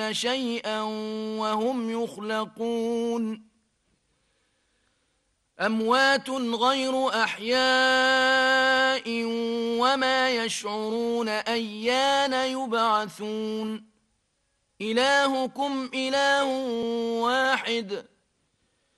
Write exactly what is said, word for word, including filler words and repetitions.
شيئا وهم يخلقون أموات غير أحياء وما يشعرون أيان يبعثون إلهكم إله واحد